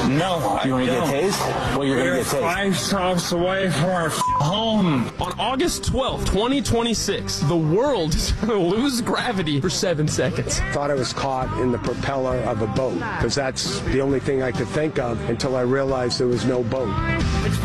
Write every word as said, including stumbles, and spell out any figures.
No, You want to get tased? Well, you're going to We're get tased. five stops away from our home. On August twelfth, twenty twenty-six, the world is going to lose gravity for seven seconds. Thought I was caught in the propeller of a boat because that's the only thing I could think of until I realized there was no boat.